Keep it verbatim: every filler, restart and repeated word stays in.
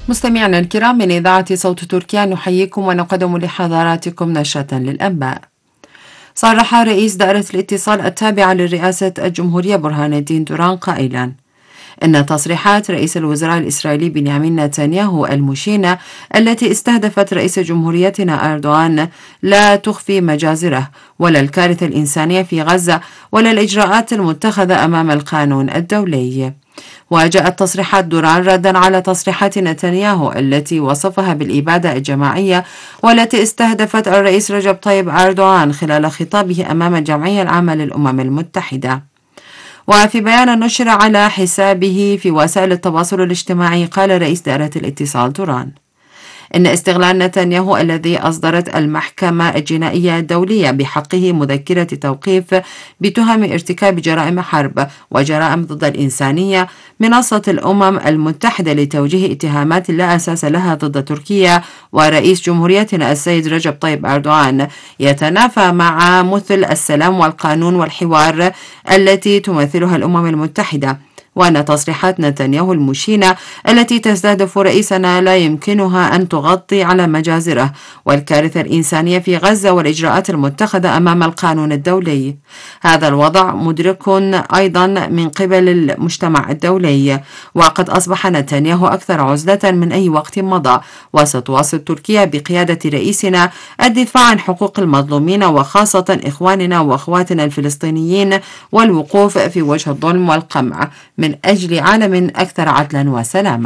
مستمعينا الكرام من إذاعة صوت تركيا نحييكم ونقدم لحضراتكم نشرة للأنباء. صرح رئيس دائرة الاتصال التابعة لرئاسة الجمهورية برهان الدين دوران قائلا إن تصريحات رئيس الوزراء الإسرائيلي بنيامين نتنياهو المشينة التي استهدفت رئيس جمهوريتنا أردوغان لا تخفي مجازره ولا الكارثة الإنسانية في غزة ولا الإجراءات المتخذة أمام القانون الدولي. وجاءت تصريحات دوران ردا على تصريحات نتنياهو التي وصفها بالإبادة الجماعية والتي استهدفت الرئيس رجب طيب أردوغان خلال خطابه أمام الجمعية العامة للأمم المتحدة. وفي بيان نشر على حسابه في وسائل التواصل الاجتماعي قال رئيس دائرة الاتصال دوران إن استغلال نتنياهو الذي أصدرت المحكمة الجنائية الدولية بحقه مذكرة توقيف بتهم ارتكاب جرائم حرب وجرائم ضد الإنسانية منصة الأمم المتحدة لتوجيه اتهامات لا أساس لها ضد تركيا ورئيس جمهوريتنا السيد رجب طيب أردوغان يتنافى مع مثل السلام والقانون والحوار التي تمثلها الأمم المتحدة، وأن تصريحات نتنياهو المشينة التي تستهدف رئيسنا لا يمكنها أن تغطي على مجازره والكارثة الإنسانية في غزة والإجراءات المتخذة أمام القانون الدولي. هذا الوضع مدرك أيضا من قبل المجتمع الدولي، وقد أصبح نتنياهو أكثر عزلة من أي وقت مضى، وستواصل تركيا بقيادة رئيسنا الدفاع عن حقوق المظلومين وخاصة إخواننا وأخواتنا الفلسطينيين والوقوف في وجه الظلم والقمع من أجل عالم أكثر عدلا وسلاما.